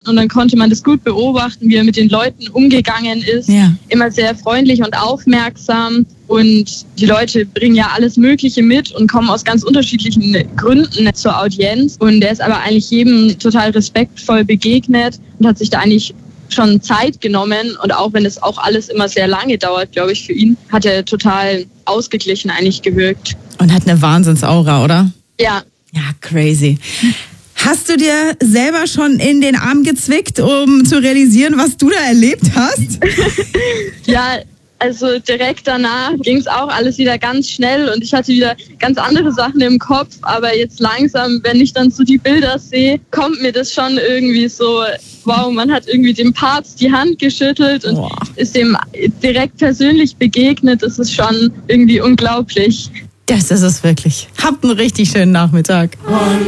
und dann konnte man das gut beobachten, wie er mit den Leuten umgegangen ist. Ja. Immer sehr freundlich und aufmerksam. Und die Leute bringen ja alles Mögliche mit und kommen aus ganz unterschiedlichen Gründen zur Audienz. Und er ist aber eigentlich jedem total respektvoll begegnet und hat sich da eigentlich schon Zeit genommen. Und auch wenn es auch alles immer sehr lange dauert, glaube ich, für ihn, hat er total ausgeglichen eigentlich gewirkt. Und hat eine Wahnsinnsaura, oder? Ja. Ja, crazy. Hast du dir selber schon in den Arm gezwickt, um zu realisieren, was du da erlebt hast? Ja, also direkt danach ging es auch alles wieder ganz schnell und ich hatte wieder ganz andere Sachen im Kopf. Aber jetzt langsam, wenn ich dann so die Bilder sehe, kommt mir das schon irgendwie so, wow, man hat irgendwie dem Papst die Hand geschüttelt und ist dem direkt persönlich begegnet. Das ist schon irgendwie unglaublich. Das ist es wirklich. Habt einen richtig schönen Nachmittag.